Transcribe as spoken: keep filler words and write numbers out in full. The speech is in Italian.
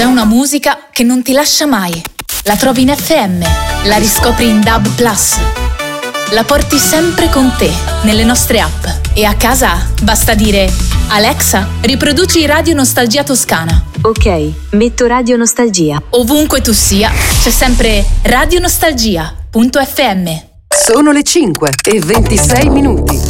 C'è una musica che non ti lascia mai. La trovi in F M, la riscopri in D A B plus. La porti sempre con te, nelle nostre app. E a casa basta dire: Alexa, riproduci Radio Nostalgia Toscana. Ok, metto Radio Nostalgia. Ovunque tu sia, c'è sempre radio nostalgia punto effe emme. Sono le cinque e ventisei minuti.